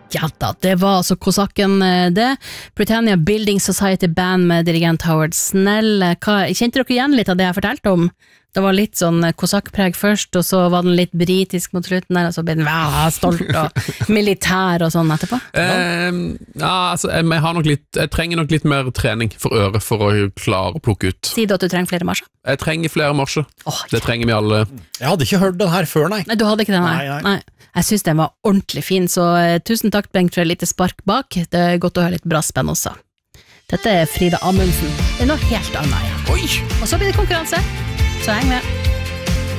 Ja da, det var altså Kosakken det. Britannia Building Society Band med dirigent Howard Snell. Kjente dere igjen litt av det jeg fortalte om? Det var litt sånn kosakkpreg først, og så var den litt britisk mot slutten der, og så ble den stolt og militær og sånn etterpå. Altså, jeg trenger nok litt mer trening for øret for å klare å plukke ut. Sier du at du trenger flere marsjer? Jeg trenger flere marsjer. Det trenger vi alle. Jeg hadde ikke hørt den her før, nei. Nei, du hadde ikke den her? Nei. Jeg synes den var ordentlig fin, så tusen takk Bengt for et lite spark bak. Det er godt å høre litt brassband også. Dette er Frida Amundsen. Det er noe helt annet, ja. Oi! Og så blir det konkurranse, så heng med.